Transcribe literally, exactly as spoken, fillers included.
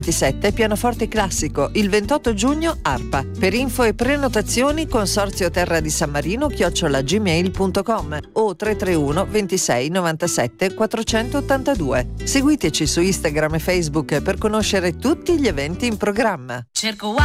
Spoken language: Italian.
ventisette pianoforte classico, il ventotto giugno arpa. Per info e prenotazioni Consorzio Terra di San Marino chiocciola gmail punto com o tre tre uno ventisei novantasette quattrocentottantadue. Seguiteci su Instagram e Facebook per conoscere tutti gli eventi in programma. Cerco